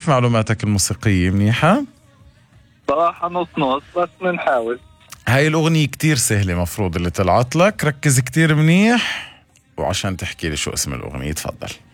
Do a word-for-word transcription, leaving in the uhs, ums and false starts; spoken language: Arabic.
كيف معلوماتك الموسيقية؟ منيحة؟ صراحة نص نص بس بنحاول. هاي الأغنية كتير سهلة مفروض اللي طلعت لك، ركز كتير منيح وعشان تحكي لي شو اسم الأغنية. تفضل.